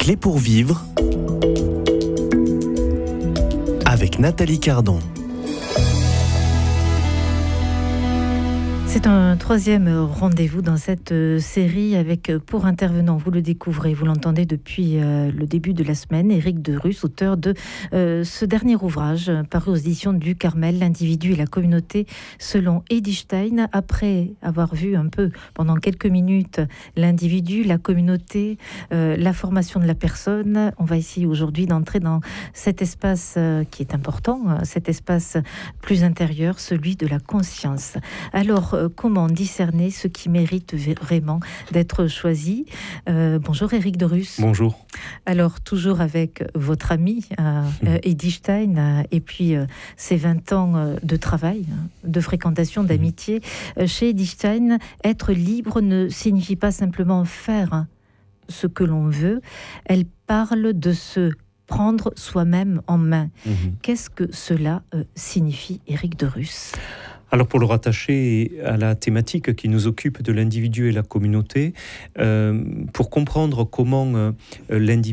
clés pour vivre avec Nathalie Cardon. C'est un troisième rendez-vous dans cette série avec pour intervenant, vous le découvrez, vous l'entendez depuis le début de la semaine, Éric Derusse, auteur de ce dernier ouvrage paru aux éditions du Carmel, L'individu et la communauté selon Edith Stein. Après avoir vu un peu pendant quelques minutes l'individu, la communauté, la formation de la personne, on va essayer aujourd'hui d'entrer dans cet espace qui est important, cet espace plus intérieur, celui de la conscience. Alors, comment discerner ce qui mérite vraiment d'être choisi? Bonjour Éric Derusse. Bonjour. Alors, toujours avec votre ami Edith Stein et puis ces 20 ans de travail, de fréquentation, d'amitié. Chez Edith Stein, être libre ne signifie pas simplement faire ce que l'on veut. Elle parle de se prendre soi-même en main. Qu'est-ce que cela signifie, Éric Derusse? Alors pour le rattacher à la thématique qui nous occupe de l'individu et la communauté, pour comprendre comment l'individu